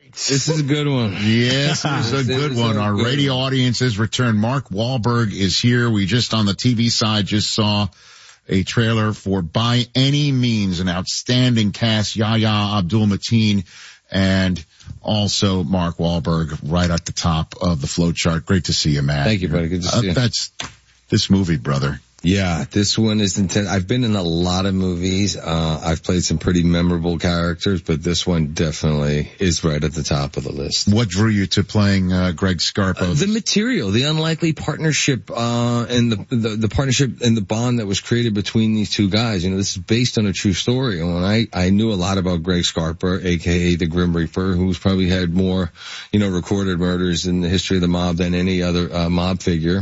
This is a good one. Yes, this is a good one. Our radio audience has returned. Mark Wahlberg is here. We just on the TV side just saw a trailer for By Any Means, an outstanding cast. Yahya Abdul-Mateen and also Mark Wahlberg right at the top of the flow chart. Great to see you, Matt. Thank you, buddy. Good to see you. That's this movie, brother. Yeah, this one is intense. I've been in a lot of movies. I've played some pretty memorable characters, but this one definitely is right at the top of the list. What drew you to playing Greg Scarpa? The material, the unlikely partnership, and the partnership and the bond that was created between these two guys. You know, this is based on a true story. And I knew a lot about Greg Scarpa, aka the Grim Reaper, who's probably had more, recorded murders in the history of the mob than any other mob figure.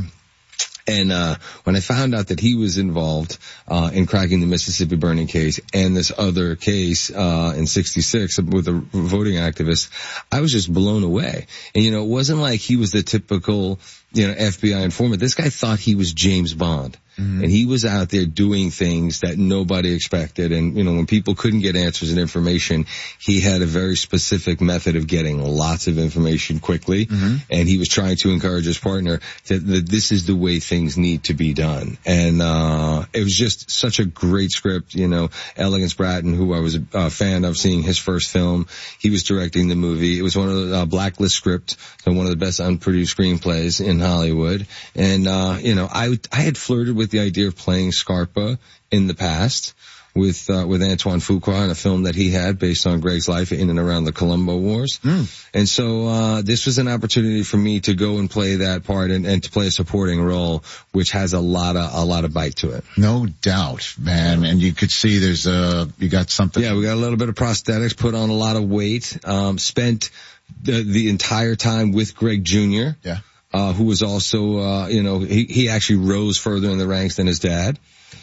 And when I found out that he was involved in cracking the Mississippi burning case and this other case in '66 with a voting activist, I was just blown away. And it wasn't like he was the typical FBI informant. This guy thought he was James Bond. Mm-hmm. And he was out there doing things that nobody expected. And, when people couldn't get answers and information, he had a very specific method of getting lots of information quickly. Mm-hmm. And he was trying to encourage his partner that this is the way things need to be done. And, it was just such a great script. Elegance Bratton, who I was a fan of seeing his first film, he was directing the movie. It was one of the Blacklist script, so one of the best unproduced screenplays in Hollywood. And, I had flirted with the idea of playing Scarpa in the past with Antoine Fuqua in a film that he had based on Greg's life in and around the Colombo Wars. And so, this was an opportunity for me to go and play that part and to play a supporting role, which has a lot of bite to it. No doubt, man. And you could see you got something. Yeah, we got a little bit of prosthetics, put on a lot of weight, spent the entire time with Greg Jr. Yeah. Who was also, he actually rose further in the ranks than his dad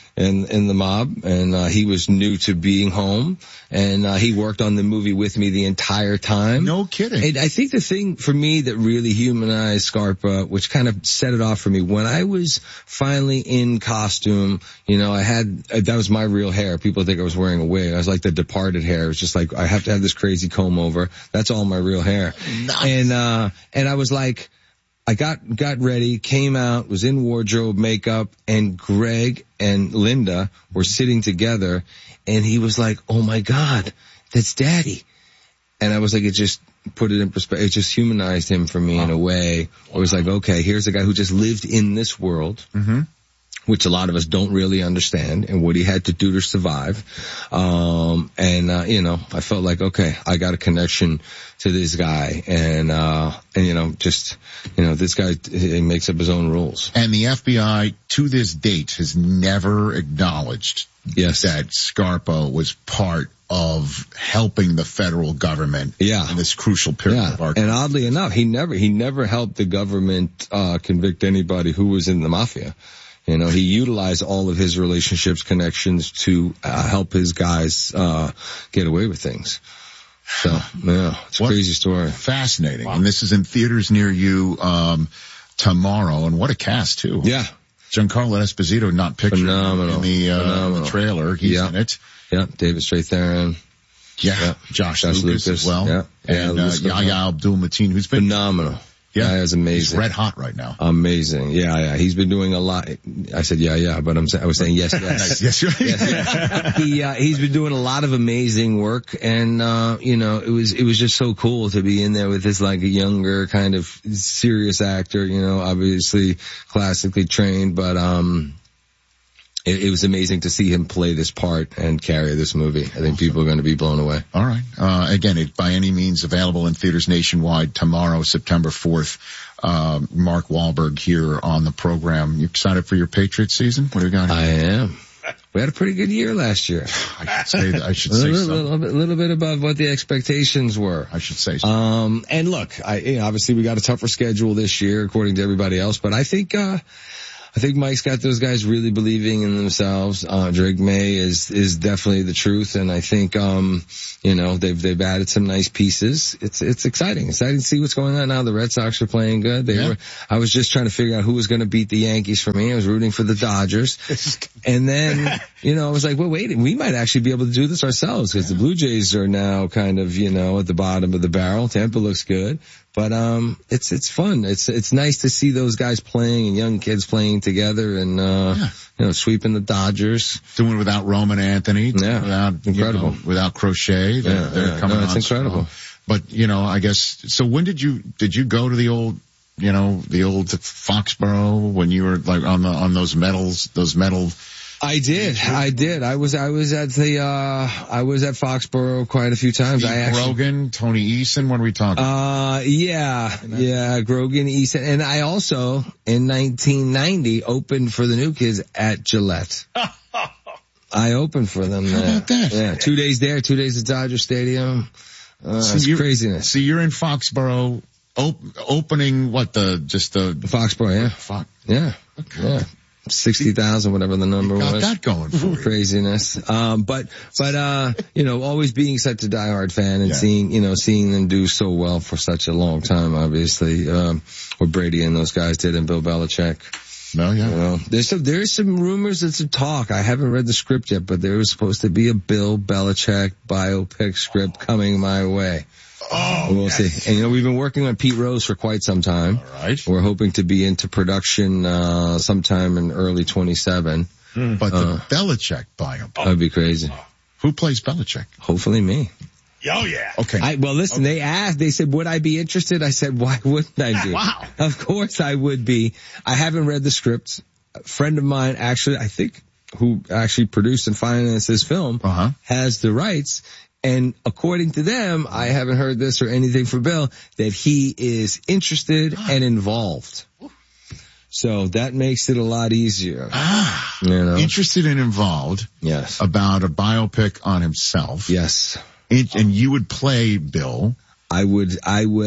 in the mob, and he was new to being home, and he worked on the movie with me the entire time. No kidding. And I think the thing for me that really humanized Scarpa, which kind of set it off for me, when I was finally in costume, that was my real hair. People think I was wearing a wig. I was like the Departed hair. It was just like, I have to have this crazy comb over. That's all my real hair. Nice. And I was like, I got ready, came out, was in wardrobe, makeup, and Greg and Linda were sitting together, and he was like, "Oh my God, that's Daddy." And I was like, it just put it in perspective. It just humanized him for me in a way. It was like, okay, here's a guy who just lived in this world. Mm-hmm. Which a lot of us don't really understand, and what he had to do to survive. I felt like, okay, I got a connection to this guy, and this guy, he makes up his own rules. And the FBI, to this date, has never acknowledged that Scarpa was part of helping the federal government in this crucial period of our country. And oddly enough, he never helped the government, convict anybody who was in the mafia. He utilized all of his relationships, connections to help his guys get away with things. So, it's a crazy story. Fascinating. Wow. And this is in theaters near you tomorrow. And what a cast, too. Yeah. Giancarlo Esposito, not pictured in the trailer. He's in it. Yeah, David Strathairn. Yeah, Josh Lucas as well. Yeah. And Yahya Abdul-Mateen, who's been phenomenal. Yeah, it's amazing. He's red hot right now. Amazing. Yeah. He's been doing a lot. I said but I was saying yes. Yes. He's been doing a lot of amazing work, and it was just so cool to be in there with this like a younger kind of serious actor. Obviously classically trained, but it was amazing to see him play this part and carry this movie. I think people are going to be blown away. All right. Again, it By Any Means available in theaters nationwide tomorrow, September 4th. Mark Wahlberg here on the program. You excited for your Patriots season? What do you got here? I am. We had a pretty good year last year. I should say so. A little bit above what the expectations were. I should say so. And look, obviously we got a tougher schedule this year according to everybody else, but I think, I think Mike's got those guys really believing in themselves. Drake May is definitely the truth. And I think, they've added some nice pieces. It's exciting. Exciting to see what's going on now. The Red Sox are playing good. I was just trying to figure out who was going to beat the Yankees for me. I was rooting for the Dodgers. And then, I was like, well, wait, we might actually be able to do this ourselves because the Blue Jays are now kind of, at the bottom of the barrel. Tampa looks good. But, it's fun. It's nice to see those guys playing and young kids playing together and, sweeping the Dodgers. Doing without Roman Anthony. Yeah. Without, incredible. Without Crochet. They're coming on. It's incredible. But, I guess, so when did you go to the old Foxborough when you were like on those metal? I did. I was at Foxborough quite a few times. Grogan, Tony Eason, what are we talking? Grogan, Eason. And I also, in 1990, opened for the New Kids at Gillette. I opened for them there. How about that? Yeah, 2 days there, 2 days at Dodger Stadium. It's craziness. So you're in Foxborough, opening the Foxborough, yeah. Okay. Yeah. 60,000, whatever the number was. Got that going for you. Craziness. But always being such a diehard fan and seeing them do so well for such a long time, obviously, what Brady and those guys did and Bill Belichick. Well, yeah. There's some rumors, there's some talk. I haven't read the script yet, but there was supposed to be a Bill Belichick biopic script coming my way. Oh, we'll see. And we've been working on Pete Rose for quite some time. All right. We're hoping to be into production, sometime in early 27. But the Belichick biopic. That'd be crazy. Who plays Belichick? Hopefully me. Oh yeah. Okay. Listen, they said, would I be interested? I said, why wouldn't I be? Wow. Of course I would be. I haven't read the script. A friend of mine actually, I think, who actually produced and financed this film, has the rights. And according to them, I haven't heard this or anything from Bill, that he is interested and involved. So that makes it a lot easier. Interested and involved. Yes. About a biopic on himself. Yes. And you would play Bill. I would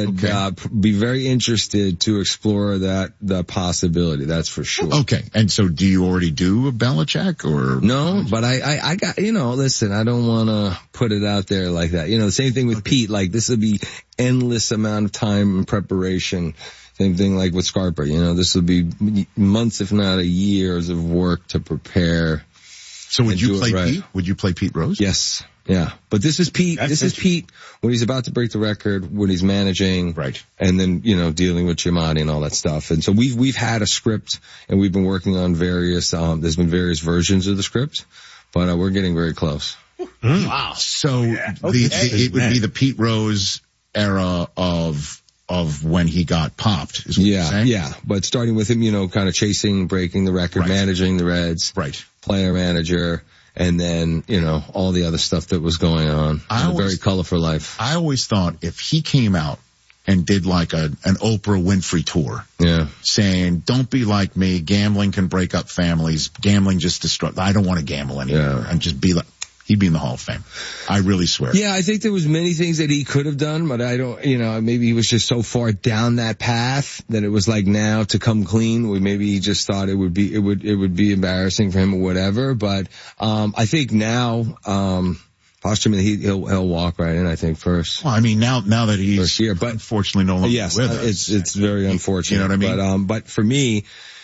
be very interested to explore the possibility. That's for sure. Okay. And so do you already do a Belichick or? No, but I got, listen, I don't want to put it out there like that. The same thing with Pete, like this will be endless amount of time and preparation. Same thing like with Scarpa, this will be months, if not years of work to prepare. So would you play Pete? Would you play Pete Rose? Yes. Yeah. But this is Pete. This is Pete when he's about to break the record, when he's managing. Right. And then, dealing with Giamatti and all that stuff. And so we've had a script and we've been working on there's been various versions of the script, but we're getting very close. Wow. So it would be the Pete Rose era of when he got popped, is what you're saying? Yeah. But starting with him, kind of chasing, breaking the record, managing the Reds. Right. Player manager. And then, all the other stuff that was going on. A very colorful life. I always thought if he came out and did like an Oprah Winfrey tour. Yeah. Saying, don't be like me. Gambling can break up families. Gambling just destroys. I don't want to gamble anymore. Yeah. And just be like, he'd be in the Hall of Fame. I really swear. Yeah, I think there was many things that he could have done, but I don't, maybe he was just so far down that path that it was like now to come clean. Maybe he just thought it would be embarrassing for him or whatever. But, I think now, posthumously he'll walk right in, I think, first. Well, I mean, now that he's first year, but unfortunately no longer with us. It's very unfortunate. You know what I mean? But for me,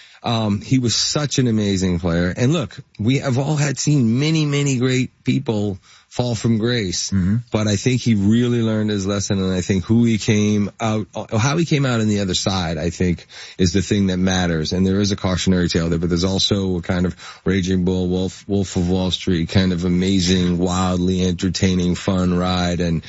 he was such an amazing player. And look, we have all seen many, many great people fall from grace. Mm-hmm. But I think he really learned his lesson, and I think how he came out on the other side, I think, is the thing that matters. And there is a cautionary tale there, but there's also a kind of Raging Bull, Wolf of Wall Street, kind of amazing, wildly entertaining, fun ride. And,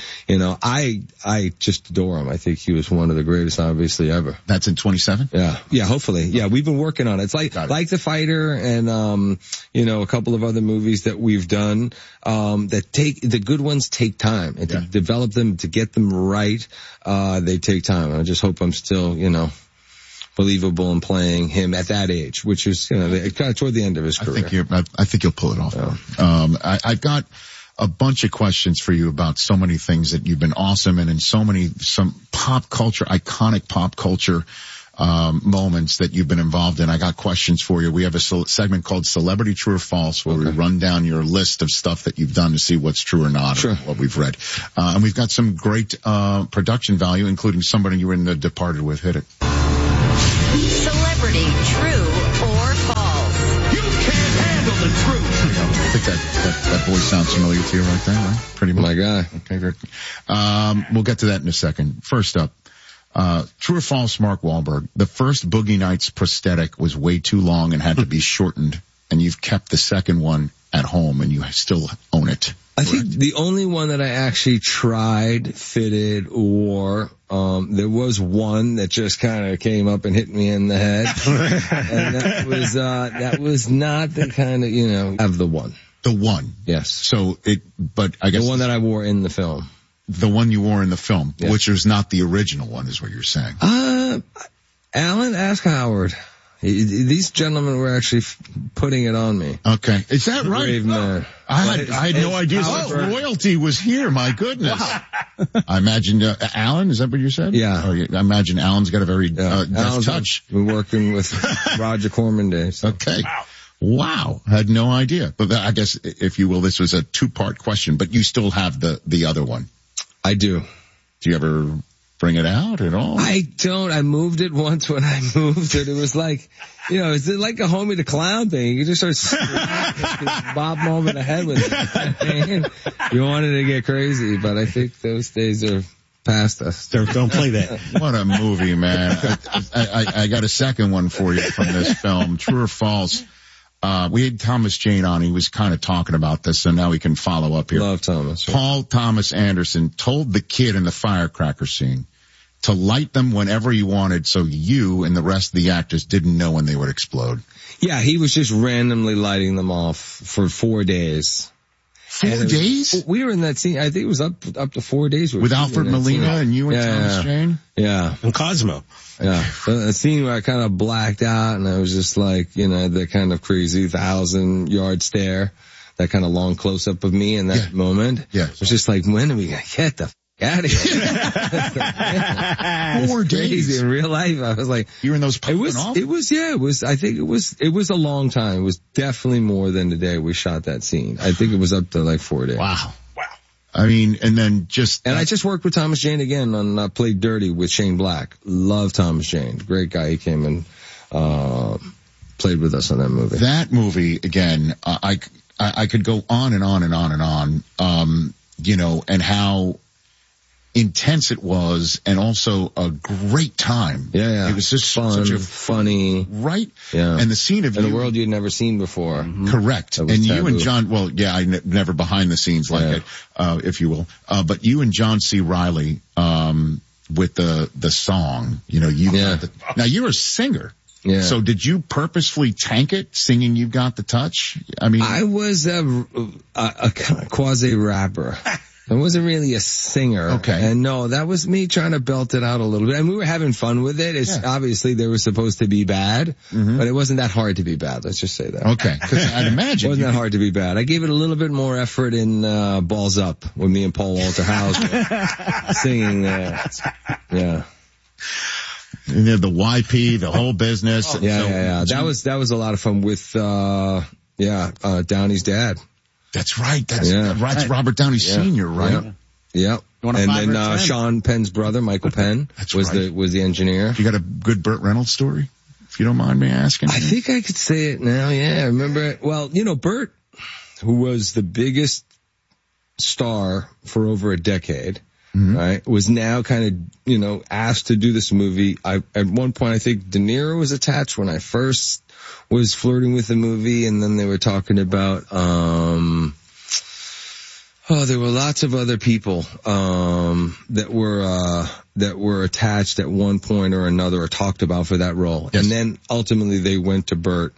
I just adore him. I think he was one of the greatest, obviously, ever. That's in 27? Yeah, hopefully. Yeah, we've been working on it. It's like The Fighter and, a couple of other movies that we've done, the good ones take time, and to develop them, to get them right, they take time. And I just hope I'm still, believable in playing him at that age, which is, kind of toward the end of his career. I think you'll pull it off. Yeah. I've got a bunch of questions for you about so many things that you've been awesome and in some pop culture, iconic pop culture moments that you've been involved in. I got questions for you. We have a segment called Celebrity True or False where we run down your list of stuff that you've done to see what's true or not, or what we've read. And we've got some great production value, including somebody you were in The Departed with. Hit it. Celebrity True or False. You can't handle the truth. I think that voice sounds familiar to you right there, right? Pretty much. My guy. Okay, great. We'll get to that in a second. First up, true or false, Mark Wahlberg. The first Boogie Nights prosthetic was way too long and had to be shortened, and you've kept the second one at home and you still own it. I think the only one that I actually tried, fitted, wore, there was one that just kind of came up and hit me in the head. And that was not the kind of, have the one. The one. Yes. So but I guess. The one that I wore in the film. The one you wore in the film, yes. Which is not the original one is what you're saying. Alan, ask Howard. These gentlemen were actually putting it on me. Okay. Is that right? Brave man. I had no idea royalty was here. My goodness. Wow. I imagine, Alan, is that what you said? Yeah. I imagine Alan's got a very, deft touch. We're working with Roger Corman days. So. Okay. Wow. Had no idea. But I guess, if you will, this was a two-part question, but you still have the other one. I do. Do you ever bring it out at all? I don't. I moved it once when I moved it. It was like, it's like a Homie the Clown thing. You just start Bob him over the head with it. You wanted to get crazy, but I think those days are past us. Don't play that. What a movie, man. I got a second one for you from this film. True or false? We had Thomas Jane on. He was kind of talking about this, so now we can follow up here. Love Thomas. Paul Thomas Anderson told the kid in the firecracker scene to light them whenever he wanted, so you and the rest of the actors didn't know when they would explode. Yeah, he was just randomly lighting them off for 4 days. 4 days? We were in that scene. I think it was up to 4 days. With Alfred Molina and you and Thomas Jane? Yeah. And Cosmo. Yeah. A scene where I kind of blacked out and I was just like, the kind of crazy 1,000-yard stare, that kind of long close-up of me in that moment. Yeah. It was just like, when are we going to get the out of here? 4 days. Crazy. In real life, I was like, you were in those I think it was a long time. It was definitely more than the day we shot that scene. I think it was up to like 4 days. Wow. I mean, and then I just worked with Thomas Jane again on Played Dirty with Shane Black. Love Thomas Jane. Great guy. He came and, played with us on that movie. That movie, again, I could go on and on and on and on, and how intense it was, and also a great time. Yeah. It was just fun, such a funny, right? Yeah. And the scene of in a world you'd never seen before. Mm-hmm. Correct. And taboo. You and John, I never behind the scenes like it, if you will. But you and John C. Reilly, with the song, now you're a singer. Yeah. So did you purposefully tank it, singing "You've Got the Touch"? I mean, I was a quasi rapper. I wasn't really a singer. Okay. And no, that was me trying to belt it out a little bit. And we were having fun with it. Obviously they were supposed to be bad, but it wasn't that hard to be bad. Let's just say that. Okay. Cause I'd imagine. It wasn't that hard to be bad. I gave it a little bit more effort in, Balls Up with me and Paul Walter Hauser singing, yeah. And the YP, the whole business. Yeah. That was a lot of fun with, Downey's dad. That's right. That's Robert Downey Sr., right? Yeah. And then Sean Penn's brother, Michael Penn, was the engineer. You got a good Burt Reynolds story, if you don't mind me asking? I think I could say it now. Yeah, I remember it. Well, Burt, who was the biggest star for over a decade, right, was now kind of, asked to do this movie. At one point, I think De Niro was attached when I first was flirting with the movie, and then they were talking about, there were lots of other people, that were attached at one point or another or talked about for that role. Yes. And then ultimately they went to Burt,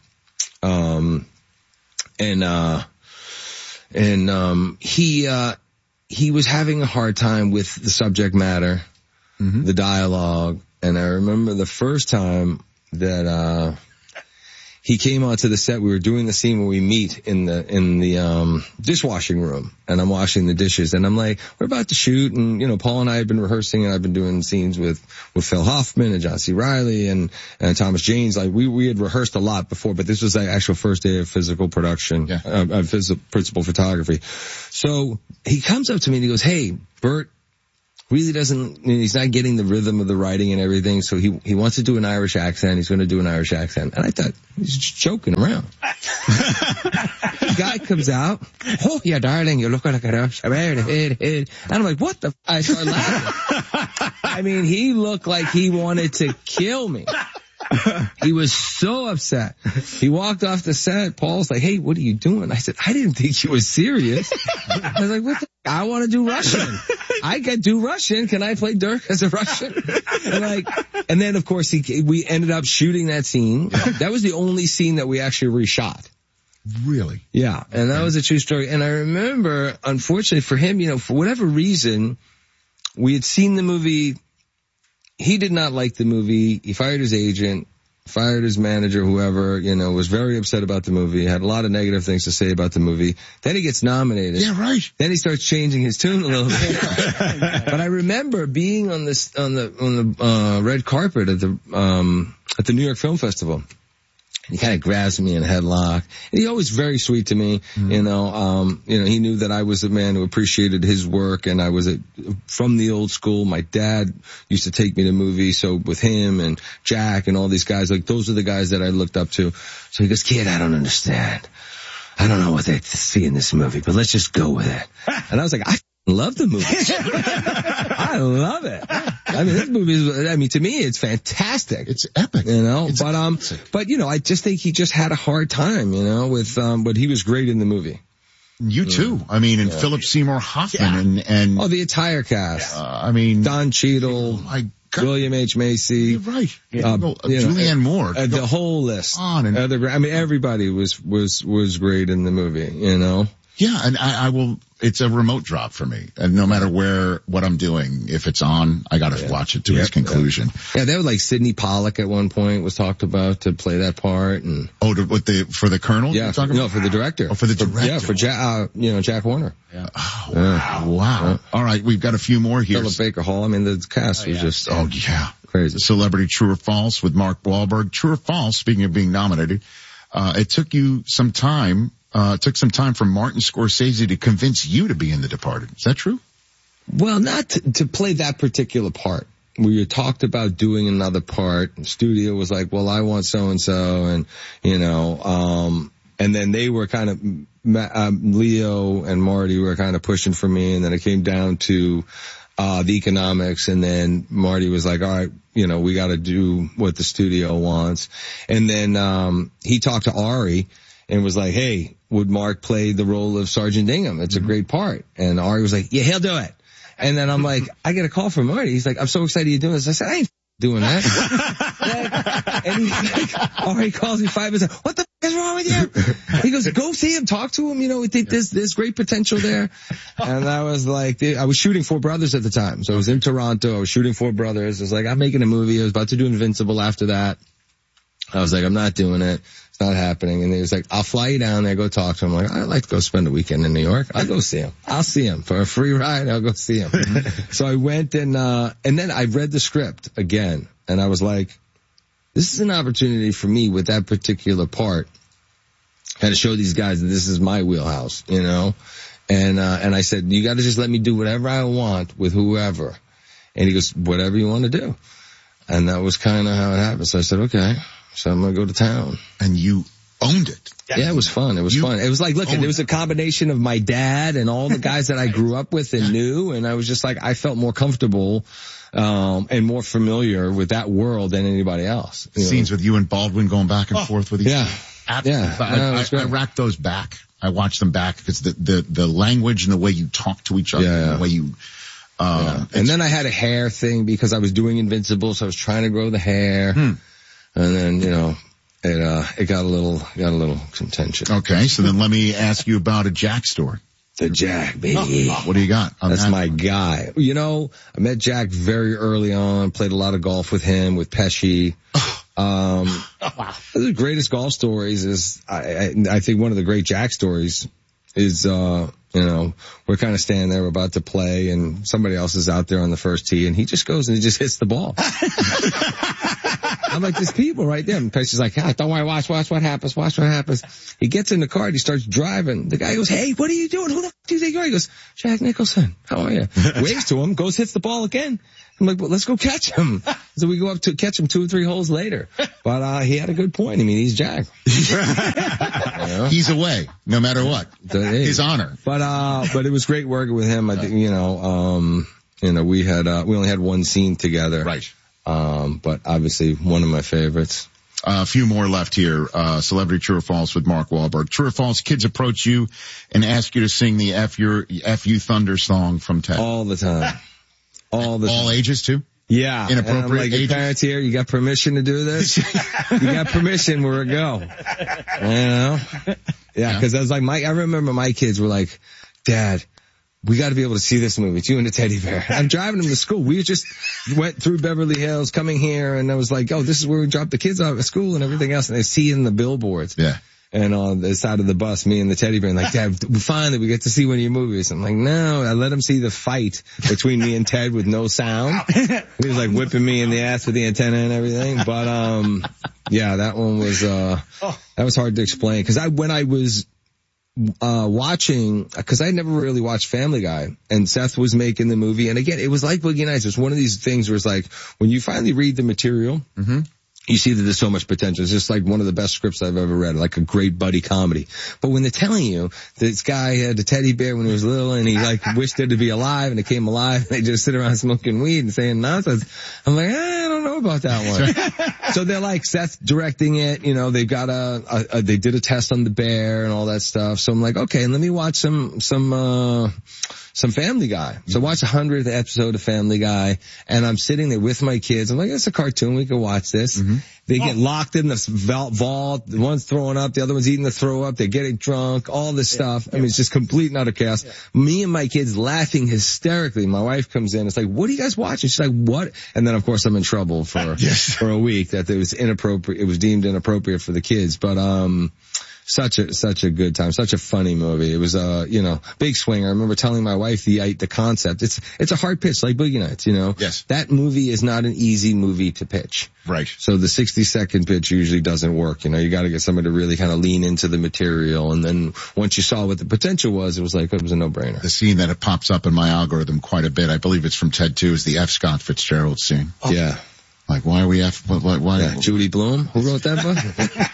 he was having a hard time with the subject matter, the dialogue. And I remember the first time that, he came onto the set. We were doing the scene where we meet in the dishwashing room, and I'm washing the dishes, and I'm like, we're about to shoot, and, you know, Paul and I have been rehearsing, and I've been doing scenes with Phil Hoffman and John C. Reilly and Thomas Janes. Like, we had rehearsed a lot before, but this was the actual first day of physical production, principal photography. So he comes up to me and he goes, hey, Bert really he's not getting the rhythm of the writing and everything, so he wants to do an Irish accent. He's going to do an Irish accent. And I thought, he's just joking around. The guy comes out, oh, yeah, darling, you're looking like a Irish. And I'm like, what the I started laughing. I mean, he looked like he wanted to kill me. He was so upset. He walked off the set. Paul's like, hey, what are you doing? I said, I didn't think you were serious. I was like, what the I want to do Russian. I can do Russian. Can I play Dirk as a Russian? And then of course we ended up shooting that scene. That was the only scene that we actually reshot. Really? Yeah. And that was a true story. And I remember, unfortunately for him, you know, for whatever reason, we had seen the movie. He did not like the movie. He fired his agent, fired his manager, whoever, you know, was very upset about the movie, had a lot of negative things to say about the movie. Then he gets nominated. Yeah, right. Then he starts changing his tune a little bit. But I remember being on the red carpet at the New York Film Festival. He kind of grabs me in a headlock. And he always very sweet to me. You know, he knew that I was a man who appreciated his work, and I was from the old school. My dad used to take me to movies. So with him and Jack and all these guys, like those are the guys that I looked up to. So he goes, kid, I don't understand. I don't know what they see in this movie, but let's just go with it. And I was like, I love the movie. I love it. I mean, this movie to me, it's fantastic. It's epic. You know, but you know, I just think he just had a hard time, you know, with, but he was great in the movie. You too. I mean, and Philip Seymour Hoffman and the entire cast. I mean, Don Cheadle, William H. Macy. You're right. Julianne Moore. The whole list. Everybody was great in the movie, you know. Yeah, and it's a remote drop for me. And no matter what I'm doing, if it's on, I gotta watch it to its conclusion. Yeah, that was like Sidney Pollack at one point was talked about to play that part. And for the Colonel? Yeah, for the director. Oh, for the director. Yeah, for Jack Horner. Yeah. Oh, wow. Yeah. All right, we've got a few more here. Philip Baker Hall. I mean, the cast was just crazy. Celebrity True or False with Mark Wahlberg. True or False, speaking of being nominated, it took you some time. Took some time for Martin Scorsese to convince you to be in The Departed. Is that true? Well, not to play that particular part. We had talked about doing another part. The studio was like, well, I want so-and-so, and, you know, and then they were kind of, Leo and Marty were kind of pushing for me, and then it came down to, the economics, and then Marty was like, all right, you know, we gotta do what the studio wants. And then, he talked to Ari, and was like, hey, would Mark play the role of Sergeant Dingham? It's a great part. And Ari was like, yeah, he'll do it. And then I'm like, I get a call from Marty. He's like, I'm so excited you're doing this. I said, I ain't doing that. And he's like, Ari calls me 5 minutes later, what the f is wrong with you? He goes, go see him, talk to him. You know, we think there's great potential there. And I was like, I was shooting Four Brothers at the time. So I was in Toronto. I was shooting Four Brothers. I was like, I'm making a movie. I was about to do Invincible after that. I was like, I'm not doing it. It's not happening. And he was like, I'll fly you down there, go talk to him. I'm like, I'd like to go spend a weekend in New York. I'll go see him. I'll see him for a free ride. I'll go see him. So I went and then I read the script again, and I was like, this is an opportunity for me with that particular part, kind of show these guys that this is my wheelhouse, you know? And I said, you got to just let me do whatever I want with whoever. And he goes, whatever you want to do. And that was kind of how it happened. So I said, okay. So I'm going to go to town. And you owned it. Yeah, it was fun. It was fun. It was like, look, there was a combination of my dad and all the guys that I grew up with and knew. And I was just like, I felt more comfortable, and more familiar with that world than anybody else. Scenes with you and Baldwin going back and forth with each other. I racked those back. I watched them back because the language and the way you talk to each other, and the way you, and then I had a hair thing because I was doing Invincible. So I was trying to grow the hair. And then, you know, it got a little contention. Okay, so then let me ask you about a Jack story. The Jack, baby. What do you got? That's my guy. You know, I met Jack very early on, played a lot of golf with him, with Pesci. Wow. The greatest golf stories is, I think one of the great Jack stories is, we're kind of standing there, we're about to play, and somebody else is out there on the first tee, and he just goes and he just hits the ball. I'm like, there's people right there. And Pesci's like, don't worry, watch what happens. He gets in the car and he starts driving. The guy goes, hey, what are you doing? Who the f*** do you think you are? He goes, Jack Nicholson, how are you? Waves to him, goes, hits the ball again. I'm like, well, let's go catch him. So we go up to catch him 2 or 3 holes later. But, he had a good point. I mean, he's Jack. He's away, no matter what. His honor. But it was great working with him. I think, we only had one scene together. Right. But obviously one of my favorites. A few more left here. Celebrity True or False with Mark Wahlberg. True or False, kids approach you and ask you to sing the F You Thunder song from Ted. All the time. All ages too? Yeah. Inappropriate ages? Parents here, you got permission to do this? You got permission, we're a go. Yeah, cause I was like, I remember my kids were like, Dad, we got to be able to see this movie. It's you and the teddy bear. I'm driving them to school. We just went through Beverly Hills coming here, and I was like, oh, this is where we drop the kids off at school and everything else. And they see in the billboards. Yeah. And on the side of the bus, me and the teddy bear, and like, Dad, finally we get to see one of your movies. I'm like, no, I let him see the fight between me and Ted with no sound. He was like whipping me in the ass with the antenna and everything. But, yeah, that one was, that was hard to explain. Cause when I was, watching, cause I never really watched Family Guy, and Seth was making the movie. And again, it was like Boogie Nights. It was one of these things where it's like, when you finally read the material, you see that there's so much potential. It's just like one of the best scripts I've ever read, like a great buddy comedy. But when they're telling you this guy had a teddy bear when he was little and he like wished it to be alive and it came alive, and they just sit around smoking weed and saying nonsense. I'm like, I don't know about that one. So they're like, Seth's directing it, they've got they did a test on the bear and all that stuff. So I'm like, okay, let me watch some Family Guy. So watch the 100th episode of Family Guy, and I'm sitting there with my kids. I'm like, it's a cartoon, we can watch this. They get locked in the vault, one's throwing up, the other one's eating the throw up, they're getting drunk, all this stuff. I mean, it's just complete and utter chaos. Me and my kids laughing hysterically. My wife comes in, it's like, what are you guys watching? She's like, what? And then of course I'm in trouble for a week that it was inappropriate, it was deemed inappropriate for the kids. But, such a good time, such a funny movie. It was, big swing. I remember telling my wife the concept. It's a hard pitch, like Boogie Nights, Yes. That movie is not an easy movie to pitch. Right. So the 60-second pitch usually doesn't work. You got to get somebody to really kind of lean into the material. And then once you saw what the potential was, it was like, it was a no-brainer. The scene that it pops up in my algorithm quite a bit, I believe it's from Ted 2, is the F. Scott Fitzgerald scene. Oh. Yeah. Like, why are we why? Yeah, Judy Blume, who wrote that book?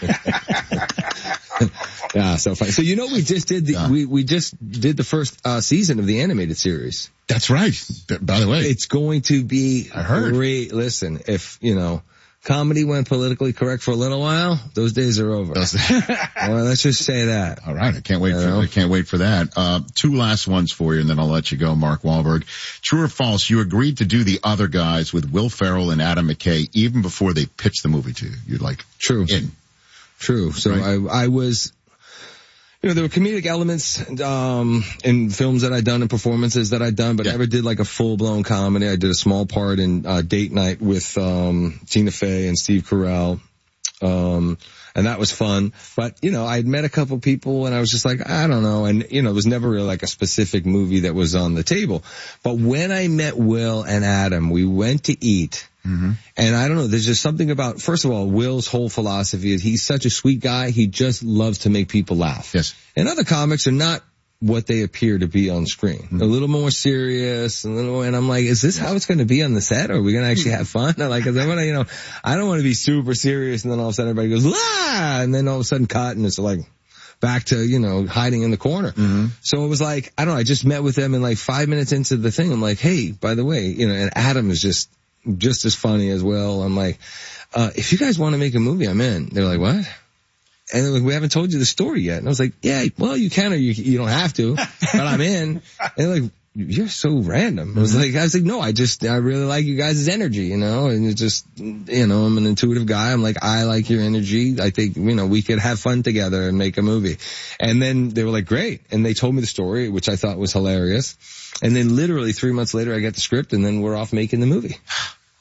Yeah, so funny. So we just did we just did the first season of the animated series. That's right. By the way, it's going to be great. Listen, if comedy went politically correct for a little while, those days are over. Well, let's just say that. All right, I can't wait for that. 2 last ones for you, and then I'll let you go, Mark Wahlberg. True or false? You agreed to do The Other Guys with Will Ferrell and Adam McKay even before they pitched the movie to you. You're like, true. True. So right. I was, there were comedic elements, in films that I'd done and performances that I'd done, but never did like a full-blown comedy. I did a small part in, Date Night with, Tina Fey and Steve Carell. And that was fun. But, I'd met a couple people and I was just like, I don't know. And, it was never really like a specific movie that was on the table. But when I met Will and Adam, we went to eat. And I don't know, there's just something about, first of all, Will's whole philosophy is he's such a sweet guy. He just loves to make people laugh. Yes. And other comics are not what they appear to be on screen. A little more serious, and I'm like, is this how it's going to be on the set? Or are we going to actually have fun? Like, cause I want to, I don't want to be super serious and then all of a sudden everybody goes, la! And then all of a sudden cut and it's like back to, hiding in the corner. So it was like, I don't know, I just met with them and like 5 minutes into the thing, I'm like, hey, by the way, and Adam is just as funny as Will. I'm like, if you guys want to make a movie, I'm in. They're like, what? And they're like, we haven't told you the story yet. And I was like, yeah, well, you can or you don't have to, but I'm in. And they're like, you're so random. I was like, no, I really like you guys' energy, and it's just, I'm an intuitive guy. I'm like, I like your energy. I think, we could have fun together and make a movie. And then they were like, great. And they told me the story, which I thought was hilarious. And then literally 3 months later, I got the script and then we're off making the movie. It's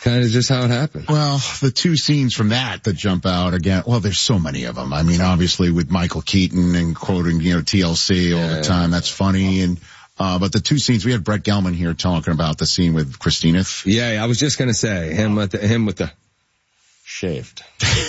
kind of just how it happened. Well, the two scenes from that jump out again. Well, there's so many of them. I mean, obviously with Michael Keaton and quoting, TLC all the time. That's funny. And, but the two scenes, we had Brett Gelman here talking about the scene with Christina. Yeah, I was just going to say him with the shaved.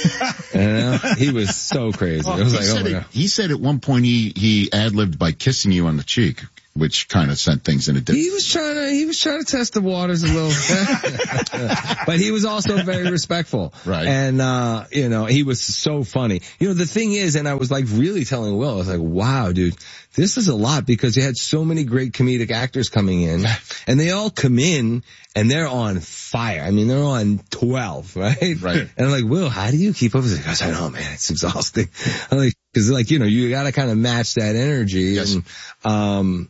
He was so crazy. It was like, oh my God. He said at one point he ad-libbed by kissing you on the cheek, which kind of sent things in a different. He was trying to test the waters a little bit. But he was also very respectful. Right. And, he was so funny. The thing is, and I was like really telling Will, I was like, wow, dude, this is a lot because you had so many great comedic actors coming in and they all come in and they're on fire. I mean, they're on 12, right? Right. And I'm like, Will, how do you keep up with it? He goes, I know, man, it's exhausting. I'm like, cause you gotta kind of match that energy. Yes. And,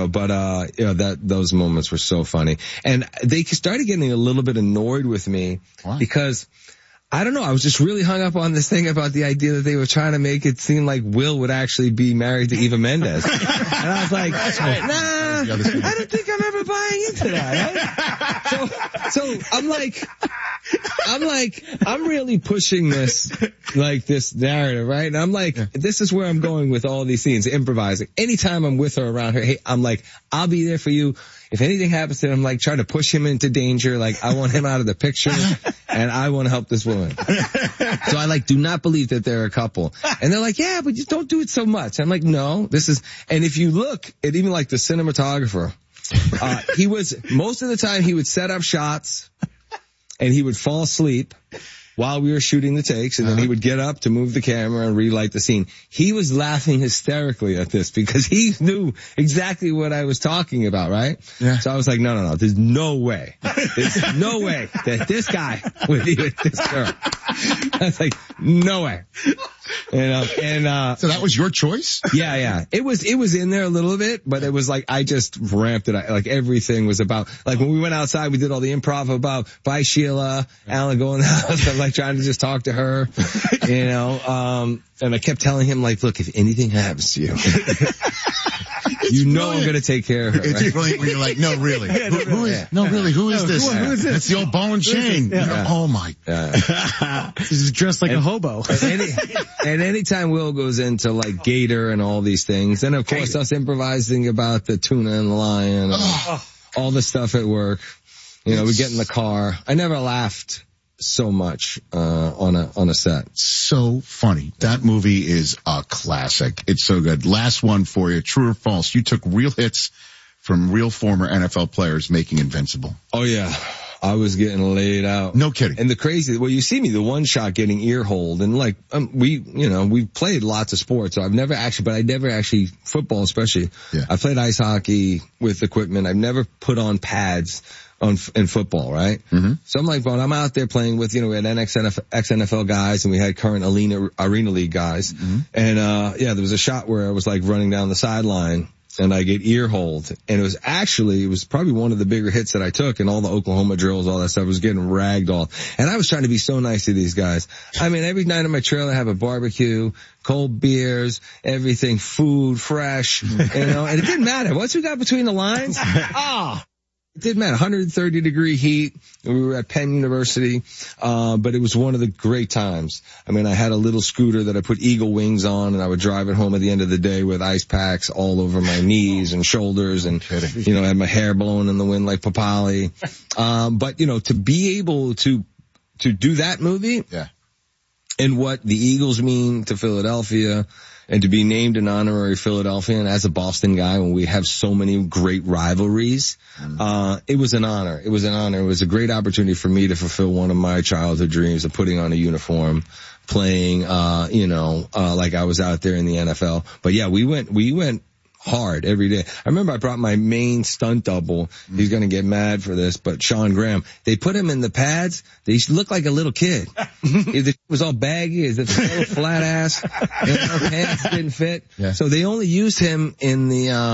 those moments were so funny. And they started getting a little bit annoyed with me. Why? Because I don't know. I was just really hung up on this thing about the idea that they were trying to make it seem like Will would actually be married to Eva Mendes. And I was like, nah, I don't think I'm ever buying into that. Right? So I'm like, I'm really pushing this narrative, right? And I'm like, this is where I'm going with all these scenes, improvising. Anytime I'm with her, around her, hey, I'm like, I'll be there for you. If anything happens to him, I'm like trying to push him into danger. Like I want him out of the picture and I want to help this woman. So I do not believe that they're a couple. And they're like, yeah, but just don't do it so much. I'm like, no, and if you look at even the cinematographer, he was, most of the time he would set up shots and he would fall asleep while we were shooting the takes, and then he would get up to move the camera and relight the scene. He was laughing hysterically at this because he knew exactly what I was talking about, right? Yeah. So I was like, no, there's no way. There's no way that this guy would be with this girl. I was like, no way. So that was your choice? Yeah. It was in there a little bit, but it was I just ramped it. Everything was about, when we went outside, we did all the improv about, bye Sheila, Alan going in the house. I'm trying to just talk to her, and I kept telling him look, if anything happens to you, I'm going to take care of her. It's brilliant when you're like, no, really. Who is this? Who is this? It's the old ball and chain. Yeah. Oh my. He's dressed like a hobo. And anytime Will goes into Gator and all these things, and of course us improvising about the tuna and the lion, and all the stuff at work, we get in the car. I never laughed so much on a set. So funny. That movie is a classic. It's so good. Last one for you. True or false? You took real hits from real former NFL players making Invincible. Oh yeah. I was getting laid out. No kidding. And you see me, the one shot getting ear holed, and we played lots of sports. So I never actually, football especially. Yeah. I played ice hockey with equipment. I've never put on pads in football, right? Mm-hmm. So I'm like, well, I'm out there playing with, we had ex-NFL guys and we had current Arena League guys. Mm-hmm. And, there was a shot where I was running down the sideline and I get ear holed. And it was probably one of the bigger hits that I took, and all the Oklahoma drills, all that stuff was getting ragged all. And I was trying to be so nice to these guys. I mean, every night on my trailer I have a barbecue, cold beers, everything, food, fresh, and it didn't matter. Once we got between the lines, it didn't matter. 130-degree heat. We were at Penn University, but it was one of the great times. I mean, I had a little scooter that I put eagle wings on, and I would drive it home at the end of the day with ice packs all over my knees and shoulders, and I had my hair blowing in the wind like Papali. But to be able to do that movie, and what the Eagles mean to Philadelphia, and to be named an honorary Philadelphian as a Boston guy when we have so many great rivalries, it was an honor. It was an honor. It was a great opportunity for me to fulfill one of my childhood dreams of putting on a uniform, playing, like I was out there in the NFL. But yeah, we went hard every day. I remember I brought my main stunt double. He's going to get mad for this, but Sean Graham, they put him in the pads. They looked like a little kid. It was all baggy. It was a little flat ass. Her pants didn't fit. Yeah. So they only used him in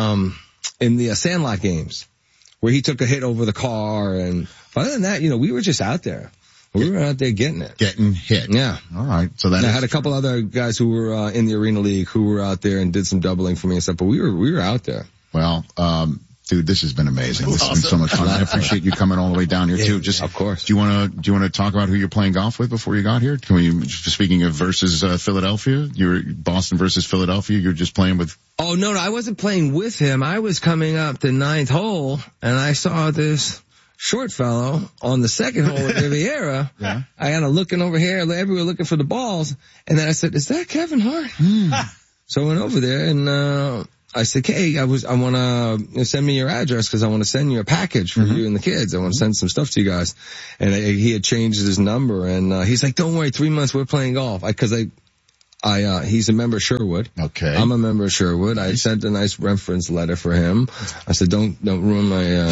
the Sandlot games where he took a hit over the car. And other than that, we were just out there. We were out there getting it. Getting hit. Yeah. All right. So I had a couple other guys who were in the Arena League who were out there and did some doubling for me and stuff, but we were out there. Well, Dude, this has been amazing. This has been so much fun. I appreciate you coming all the way down here too. Just, of course. Do you want to talk about who you're playing golf with before you got here? Can we, speaking of versus, Philadelphia, you're Boston versus Philadelphia, you're just playing with? Oh, no, I wasn't playing with him. I was coming up the ninth hole and I saw this short fellow on the second hole at Riviera. Yeah. I got looking over here, everywhere looking for the balls. And then I said, is that Kevin Hart? So I went over there and, I said, hey, I want to send me your address because I want to send you a package for you and the kids. I want to send some stuff to you guys. And he had changed his number and, he's like, don't worry, 3 months we're playing golf. He's a member of Sherwood. Okay. I'm a member of Sherwood. I sent a nice reference letter for him. I said, don't ruin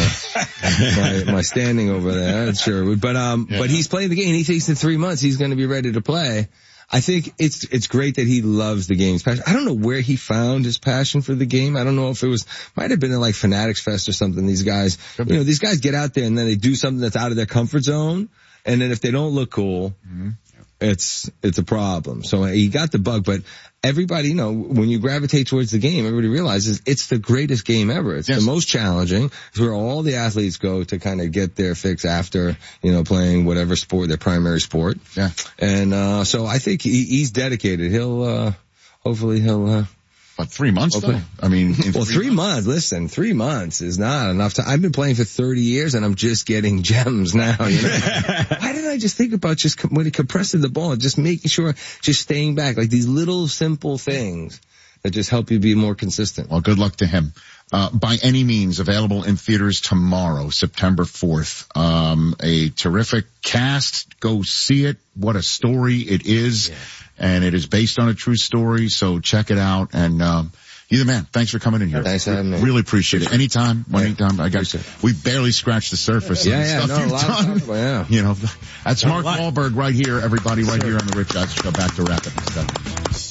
my standing over there at Sherwood. But he's playing the game. He thinks in 3 months he's going to be ready to play. I think it's great that he loves the game's passion. I don't know where he found his passion for the game. I don't know if might have been in like Fanatics Fest or something. These guys, these guys get out there and then they do something that's out of their comfort zone. And then if they don't look cool, it's a problem. So he got the bug, but everybody, when you gravitate towards the game, everybody realizes it's the greatest game ever. It's the most challenging. It's where all the athletes go to kind of get their fix after, playing whatever sport, their primary sport. Yeah. And, so I think he's dedicated. Hopefully he'll, But 3 months though? I mean, 3 months, listen, 3 months is not enough time. I've been playing for 30 years and I'm just getting gems now, Why didn't I just think about when he compressing the ball, just making sure, just staying back, like these little simple things that just help you be more consistent. Well, good luck to him. By Any Means, available in theaters tomorrow, September 4th. A terrific cast. Go see it. What a story it is. Yeah. And it is based on a true story, so check it out. And you're the man. Thanks for coming in here. Thanks for having me. Really appreciate it. Anytime. We barely scratched the surface of the stuff you've done. That's Mark Wahlberg right here, everybody, right here on the Rich Eisen Show. Back to Rapid Stuff.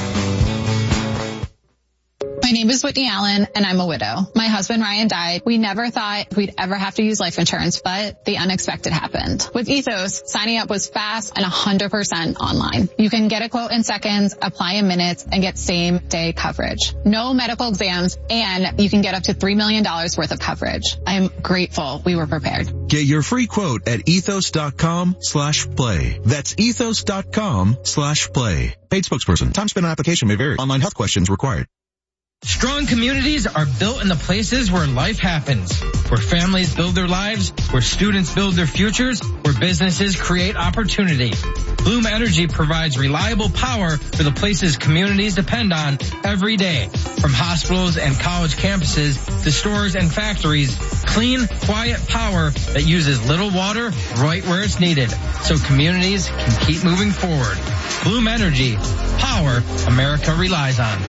My name is Whitney Allen, and I'm a widow. My husband, Ryan, died. We never thought we'd ever have to use life insurance, but the unexpected happened. With Ethos, signing up was fast and 100% online. You can get a quote in seconds, apply in minutes, and get same-day coverage. No medical exams, and you can get up to $3 million worth of coverage. I'm grateful we were prepared. Get your free quote at ethos.com/play. That's ethos.com/play. Paid spokesperson. Time spent on application may vary. Online health questions required. Strong communities are built in the places where life happens, where families build their lives, where students build their futures, where businesses create opportunity. Bloom Energy provides reliable power for the places communities depend on every day. From hospitals and college campuses to stores and factories, clean, quiet power that uses little water right where it's needed, so communities can keep moving forward. Bloom Energy, power America relies on.